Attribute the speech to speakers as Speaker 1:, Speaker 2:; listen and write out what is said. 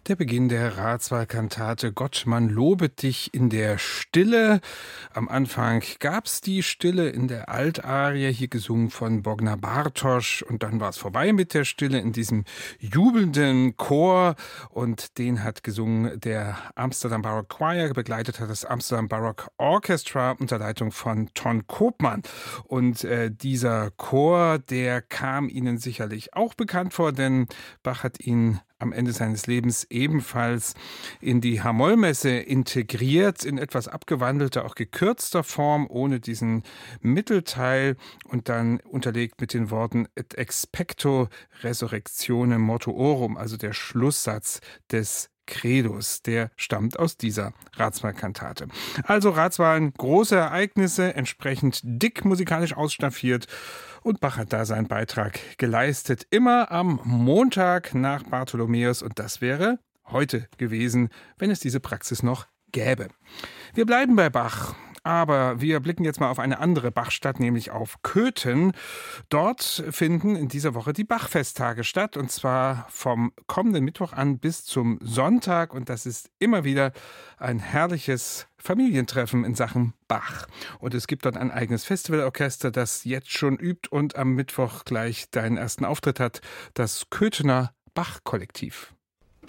Speaker 1: Der Beginn der Ratswahlkantate Gott, man lobe dich in der Stille. Am Anfang gab's die Stille in der Altarie, hier gesungen von Bogna Bartosch. Und dann war es vorbei mit der Stille in diesem jubelnden Chor. Und den hat gesungen der Amsterdam Baroque Choir, begleitet hat das Amsterdam Baroque Orchestra unter Leitung von Ton Koopman. Und dieser Chor, der kam Ihnen sicherlich auch bekannt vor, denn Bach hat ihn am Ende seines Lebens ebenfalls in die H-Moll-Messe integriert, in etwas abgewandelter, auch gekürzter Form, ohne diesen Mittelteil und dann unterlegt mit den Worten Et expecto resurrectione mortuorum, also der Schlusssatz des Credos, der stammt aus dieser Ratswahlkantate. Also Ratswahlen, große Ereignisse, entsprechend dick musikalisch ausstaffiert. Und Bach hat da seinen Beitrag geleistet, immer am Montag nach Bartholomäus. Und das wäre heute gewesen, wenn es diese Praxis noch gäbe. Wir bleiben bei Bach. Aber wir blicken jetzt mal auf eine andere Bachstadt, nämlich auf Köthen. Dort finden in dieser Woche die Bachfesttage statt, und zwar vom kommenden Mittwoch an bis zum Sonntag. Und das ist immer wieder ein herrliches Familientreffen in Sachen Bach. Und es gibt dort ein eigenes Festivalorchester, das jetzt schon übt und am Mittwoch gleich deinen ersten Auftritt hat, das Köthener Bach-Kollektiv.